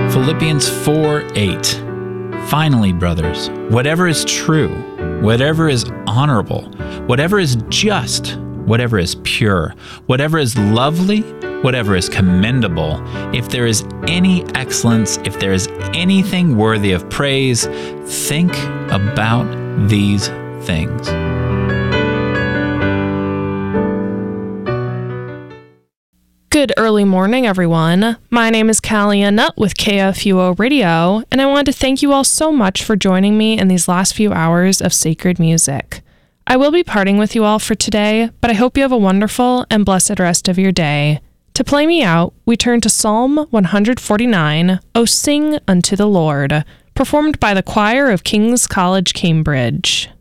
Philippians 4:8. Finally, brothers, whatever is true, whatever is honorable, whatever is just, whatever is pure, whatever is lovely, whatever is commendable, if there is any excellence, if there is anything worthy of praise, think about these things. Good early morning, everyone. My name is Callie Nutt with KFUO Radio, and I want to thank you all so much for joining me in these last few hours of sacred music. I will be parting with you all for today, but I hope you have a wonderful and blessed rest of your day. To play me out, we turn to Psalm 149, O Sing Unto the Lord, performed by the choir of King's College, Cambridge.